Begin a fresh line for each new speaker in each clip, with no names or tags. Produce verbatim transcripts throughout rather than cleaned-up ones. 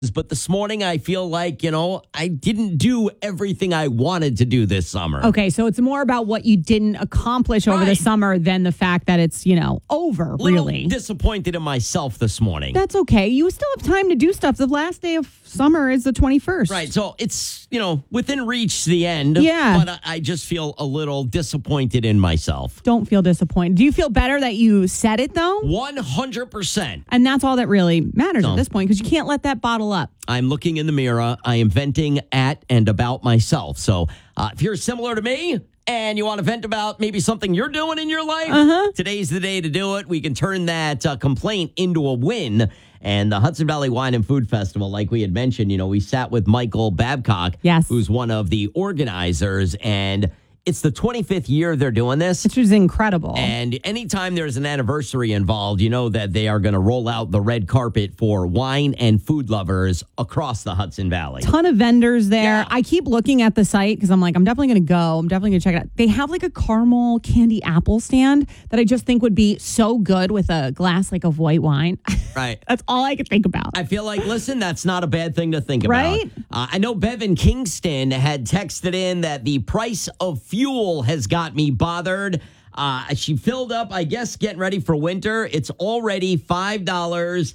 But this morning, I feel like, you know, I didn't do everything I wanted to do this summer.
Okay, so it's more about what you didn't accomplish over
Right.
the summer than the fact that it's, you know, over,
Little
really.
disappointed in myself this morning.
That's okay. You still have time to do stuff. The last day of summer is the twenty-first.
Right. So it's, you know, within reach the end.
Yeah.
But I, I just feel a little disappointed in myself.
Don't feel disappointed. Do you feel better that you said it, though?
one hundred percent.
And that's all that really matters
No.
at this point, because you can't let that bottle up.
I'm looking in the mirror. I am venting at and about myself. So uh, if you're similar to me and you want to vent about maybe something you're doing in your life,
Uh-huh.
today's the day to do it. We can turn that uh, complaint into a win. And the Hudson Valley Wine and Food Festival, like we had mentioned, you know, we sat with Michael Babcock,
Yes.
who's one of the organizers, and it's the twenty-fifth year they're doing this.
Which is incredible.
And anytime there's an anniversary involved, you know that they are going to roll out the red carpet for wine and food lovers across the Hudson Valley.
Ton of vendors there.
Yeah.
I keep looking at the site because I'm like, I'm definitely going to go. I'm definitely going to check it out. They have like a caramel candy apple stand that I just think would be so good with a glass like of white wine.
Right.
That's all I could think about.
I feel like, listen, that's not a bad thing to think
Right?
about. Uh, I know Bevan Kingston had texted in that the price of fuel has got me bothered. Uh, she filled up, I guess, getting ready for winter. It's already five dollars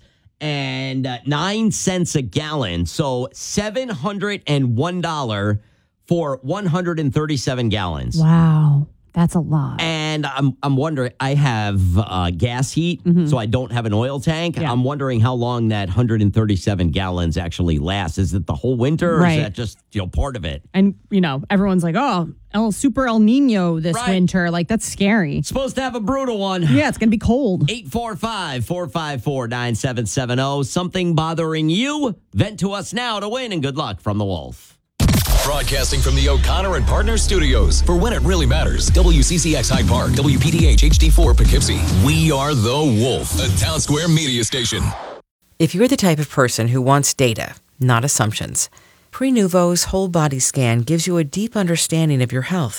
and nine cents a gallon. So seven hundred one dollars for one hundred thirty-seven gallons.
Wow. That's a lot.
And I'm I'm wondering, I have uh, gas heat, so I don't have an oil tank.
Yeah.
I'm wondering how long that one hundred thirty-seven gallons actually lasts. Is it the whole winter, or
Right.
is that just, you know, part of it?
And, you know, everyone's like, oh, El Super El Nino this
Right.
winter. Like, that's scary.
Supposed to have a brutal one.
Yeah, it's going to be cold.
eight four five, four five four, nine seven seven zero. Something bothering you? Vent to us now to win, and good luck from the Wolf.
Broadcasting from the O'Connor and Partners Studios. For when it really matters, W C C X Hyde Park, W P D H H D four Poughkeepsie. We are the Wolf, a Town Square media station.
If you're the type of person who wants data, not assumptions, Prenuvo's whole body scan gives you a deep understanding of your health.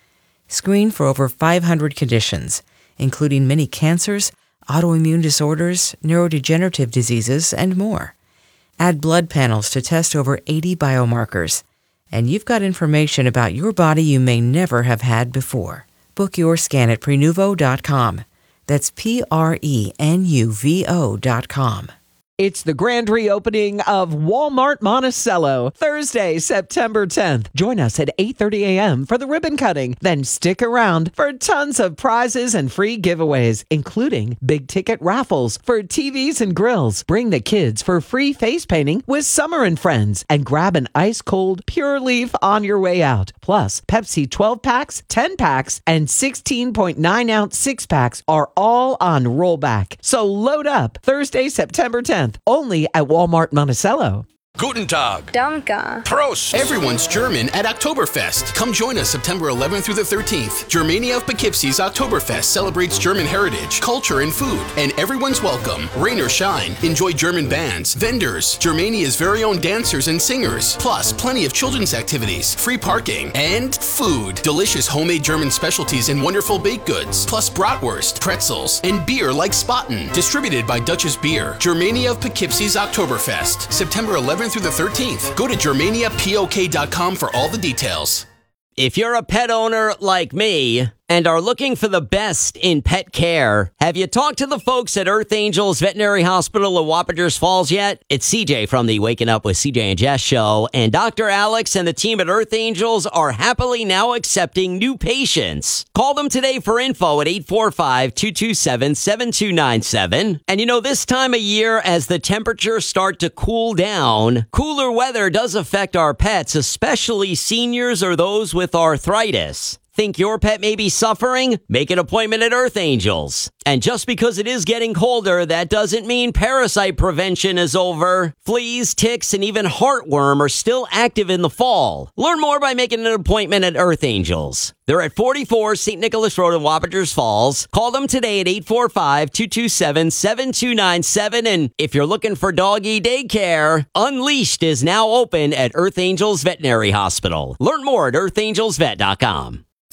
Screen for over five hundred conditions, including many cancers, autoimmune disorders, neurodegenerative diseases, and more. Add blood panels to test over eighty biomarkers. And you've got information about your body you may never have had before. Book your scan at Prenuvo dot com. That's P R E N U V O dot com.
It's the grand reopening of Walmart Monticello, Thursday, September tenth. Join us at eight thirty a.m. for the ribbon cutting. Then stick around for tons of prizes and free giveaways, including big ticket raffles for T Vs and grills. Bring the kids for free face painting with Summer and Friends, and grab an ice cold Pure Leaf on your way out. Plus, Pepsi twelve packs, ten packs, and sixteen point nine ounce six packs are all on rollback. So load up Thursday, September tenth. Only at Walmart Monticello.
Guten Tag.
Danke.
Prost. Everyone's German at Oktoberfest. Come join us September eleventh through the thirteenth. Germania of Poughkeepsie's Oktoberfest celebrates German heritage, culture, and food. And everyone's welcome. Rain or shine. Enjoy German bands, vendors, Germania's very own dancers and singers. Plus, plenty of children's activities, free parking, and food. Delicious homemade German specialties and wonderful baked goods. Plus bratwurst, pretzels, and beer like Spaten. Distributed by Dutchess Beer. Germania of Poughkeepsie's Oktoberfest. September eleventh through the thirteenth. Go to Germania P O K dot com for all the details.
If you're a pet owner like me and are looking for the best in pet care, have you talked to the folks at Earth Angels Veterinary Hospital of Wappingers Falls yet? It's C J from the Waking Up with C J and Jess show, and Doctor Alex and the team at Earth Angels are happily now accepting new patients. Call them today for info at eight four five, two two seven, seven two nine seven. And you know, this time of year, as the temperatures start to cool down, cooler weather does affect our pets, especially seniors or those with arthritis. Think your pet may be suffering? Make an appointment at Earth Angels. And just because it is getting colder, that doesn't mean parasite prevention is over. Fleas, ticks, and even heartworm are still active in the fall. Learn more by making an appointment at Earth Angels. They're at forty-four Saint Nicholas Road in Wappingers Falls. Call them today at eight four five, two two seven, seven two nine seven. And if you're looking for doggy daycare, Unleashed is now open at Earth Angels Veterinary Hospital. Learn more at earth angels vet dot com.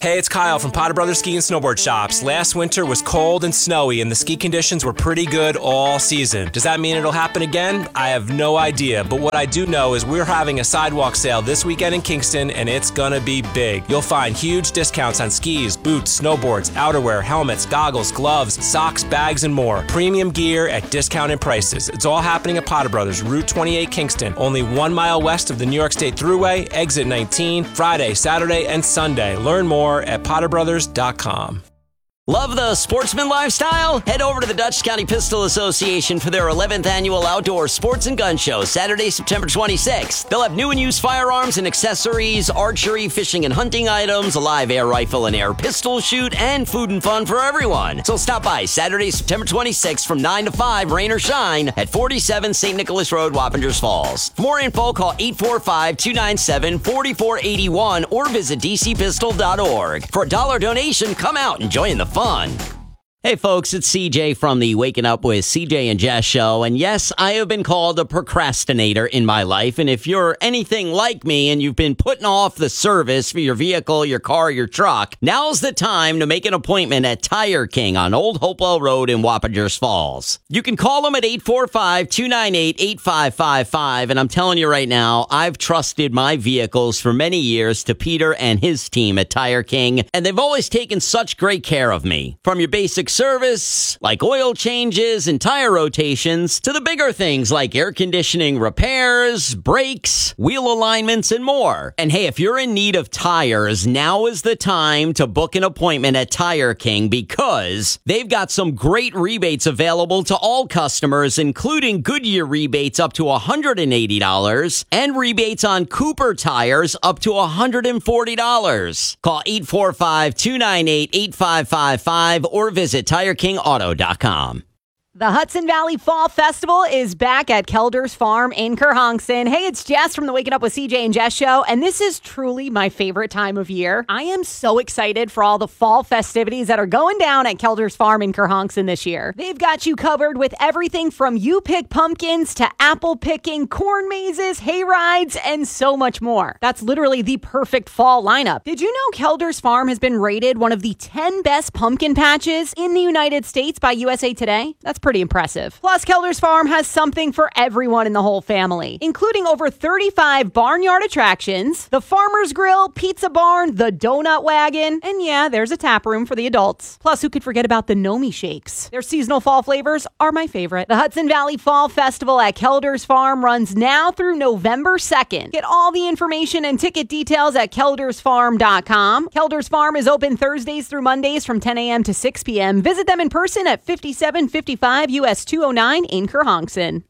Hey, it's Kyle from Potter Brothers Ski and Snowboard Shops. Last winter was cold and snowy, and the ski conditions were pretty good all season. Does that mean it'll happen again? I have no idea, but what I do know is we're having a sidewalk sale this weekend in Kingston, and it's gonna be big. You'll find huge discounts on skis, boots, snowboards, outerwear, helmets, goggles, gloves, socks, bags, and more. Premium gear at discounted prices. It's all happening at Potter Brothers, Route twenty-eight, Kingston, only one mile west of the New York State Thruway, exit nineteen, Friday, Saturday, and Sunday. Learn more at potter brothers dot com.
Love the sportsman lifestyle? Head over to the Dutchess County Pistol Association for their eleventh annual Outdoor Sports and Gun Show, Saturday, September twenty-sixth. They'll have new and used firearms and accessories, archery, fishing and hunting items, a live air rifle and air pistol shoot, and food and fun for everyone. So stop by Saturday, September twenty-sixth from nine to five, rain or shine, at forty-seven Saint Nicholas Road, Wappingers Falls. For more info, call eight four five, two nine seven, four four eight one or visit d c pistol dot org. For a dollar donation, come out and join the fun. Hey folks, it's C J from the Waking Up with C J and Jess show. And yes, I have been called a procrastinator in my life. And if you're anything like me and you've been putting off the service for your vehicle, your car, your truck, now's the time to make an appointment at Tire King on Old Hopewell Road in Wappingers Falls. You can call them at eight four five, two nine eight, eight five five five. And I'm telling you right now, I've trusted my vehicles for many years to Peter and his team at Tire King. And they've always taken such great care of me. From your basic service, like oil changes and tire rotations, to the bigger things like air conditioning repairs, brakes, wheel alignments, and more. And hey, if you're in need of tires, now is the time to book an appointment at Tire King because they've got some great rebates available to all customers, including Goodyear rebates up to one hundred eighty dollars and rebates on Cooper tires up to one hundred forty dollars. Call eight four five, two nine eight, eight five five five or visit tire king auto dot com.
The Hudson Valley Fall Festival is back at Kelder's Farm in Kerhonkson. Hey, it's Jess from the Waking Up with C J and Jess show, and this is truly my favorite time of year. I am so excited for all the fall festivities that are going down at Kelder's Farm in Kerhonkson this year. They've got you covered with everything from you pick pumpkins to apple picking, corn mazes, hay rides, and so much more. That's literally the perfect fall lineup. Did you know Kelder's Farm has been rated one of the ten best pumpkin patches in the United States by U S A Today? That's pretty impressive. Plus, Kelder's Farm has something for everyone in the whole family, including over thirty-five barnyard attractions, the Farmer's Grill, Pizza Barn, the Donut Wagon, and yeah, there's a tap room for the adults. Plus, who could forget about the Nomi Shakes? Their seasonal fall flavors are my favorite. The Hudson Valley Fall Festival at Kelder's Farm runs now through November second. Get all the information and ticket details at kelders farm dot com. Kelder's Farm is open Thursdays through Mondays from ten a.m. to six p.m. Visit them in person at fifty-seven fifty-five U S two oh nine in Kerhonkson.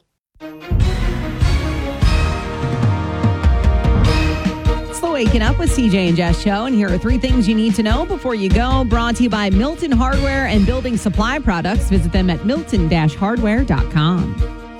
It's the Waking Up with C J and Jess show, and here are three things you need to know before you go. Brought to you by Milton Hardware and Building Supply Products. Visit them at milton dash hardware dot com.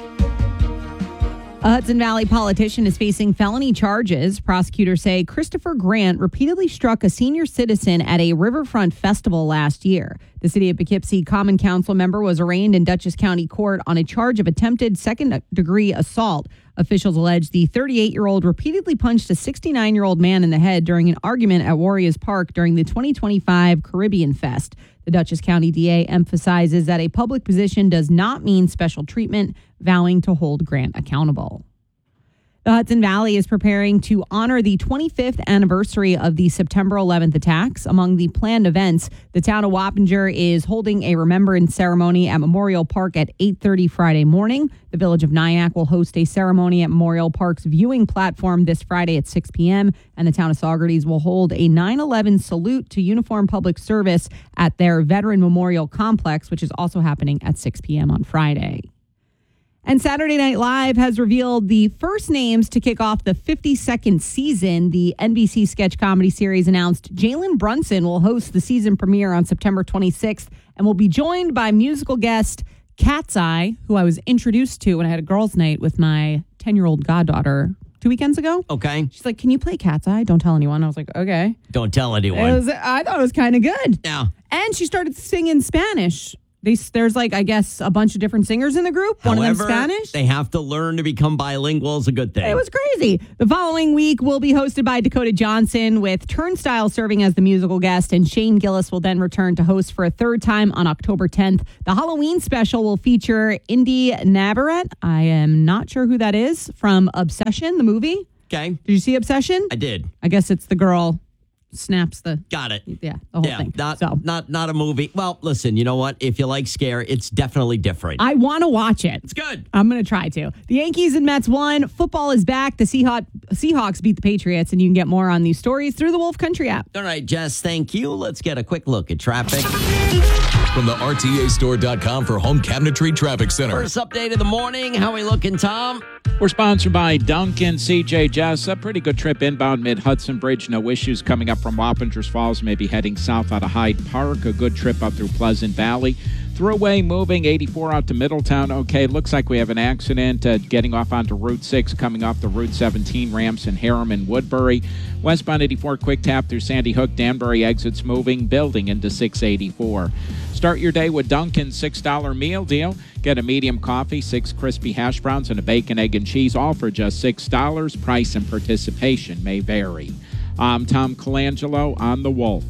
A Hudson Valley politician is facing felony charges. Prosecutors say Christopher Grant repeatedly struck a senior citizen at a riverfront festival last year. The city of Poughkeepsie Common Council member was arraigned in Dutchess County Court on a charge of attempted second-degree assault. Officials allege the thirty-eight-year-old repeatedly punched a sixty-nine-year-old man in the head during an argument at Warriors Park during the twenty twenty-five Caribbean Fest. The Dutchess County D A emphasizes that a public position does not mean special treatment, vowing to hold Grant accountable. The Hudson Valley is preparing to honor the twenty-fifth anniversary of the September eleventh attacks. Among the planned events, the town of Wappinger is holding a remembrance ceremony at Memorial Park at eight thirty Friday morning. The village of Nyack will host a ceremony at Memorial Park's viewing platform this Friday at six p.m. And the town of Saugerties will hold a nine eleven salute to uniformed public service at their Veteran Memorial Complex, which is also happening at six p.m. on Friday. And Saturday Night Live has revealed the first names to kick off the fifty-second season. The N B C sketch comedy series announced Jalen Brunson will host the season premiere on September twenty-sixth and will be joined by musical guest Cat's Eye, who I was introduced to when I had a girls' night with my ten-year-old goddaughter two weekends ago.
Okay.
She's like, can you play Cat's Eye? Don't tell anyone. I was like, okay.
Don't tell anyone.
It was, I thought it was kind of good.
Yeah.
And she started singing Spanish They, there's like, I guess, a bunch of different singers in the group. One
However,
of them Spanish.
They have to learn to become bilingual is a good thing.
It was crazy. The following week will be hosted by Dakota Johnson, with Turnstile serving as the musical guest, and Shane Gillis will then return to host for a third time on October tenth. The Halloween special will feature Indy Navarrete. I am not sure who that is, from Obsession, the movie.
Okay.
Did you see Obsession?
I did.
I guess it's the girl snaps the...
Got it.
Yeah, the whole
yeah,
thing.
Not,
so.
not, not a movie. Well, listen, you know what? If you like scare, it's definitely different.
I want to watch it.
It's good.
I'm going to try to. The Yankees and Mets won. Football is back. The Seahawks, Seahawks beat the Patriots, and you can get more on these stories through the Wolf Country app.
All right, Jess, thank you. Let's get a quick look at traffic.
From the R T A store dot com for Home Cabinetry Traffic Center.
First update of the morning. How we looking, Tom?
We're sponsored by Duncan, C J Jess. A pretty good trip inbound mid-Hudson Bridge. No issues coming up from Wappingers Falls. Maybe heading south out of Hyde Park. A good trip up through Pleasant Valley. Thruway moving eighty-four out to Middletown. Okay, looks like we have an accident uh, getting off onto Route six, coming off the Route seventeen ramps in Harriman, Woodbury. Westbound eighty-four quick tap through Sandy Hook. Danbury exits moving, building into six eighty-four. Start your day with Dunkin's six dollar meal deal. Get a medium coffee, six crispy hash browns, and a bacon, egg, and cheese, all for just six dollars. Price and participation may vary. I'm Tom Colangelo on The Wolf.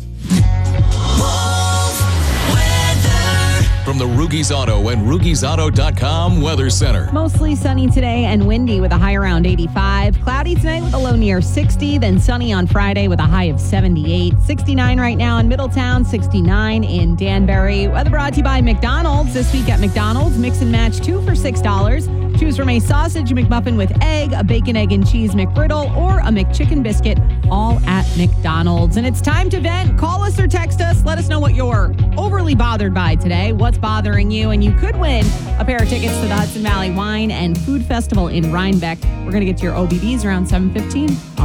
From the Rugies Auto and Rugies Auto dot com Weather Center.
Mostly sunny today and windy with a high around eighty-five. Cloudy tonight with a low near sixty. Then sunny on Friday with a high of seventy-eight. sixty-nine right now in Middletown. sixty-nine in Danbury. Weather brought to you by McDonald's. This week at McDonald's, mix and match two for six dollars. Choose from a sausage McMuffin with egg, a bacon, egg, and cheese McGriddle, or a McChicken biscuit, all at McDonald's. And it's time to vent. Call us or text us. Let us know what you're overly bothered by today. What's bothering you? And you could win a pair of tickets to the Hudson Valley Wine and Food Festival in Rhinebeck. We're going to get to your O B Bs around seven fifteen.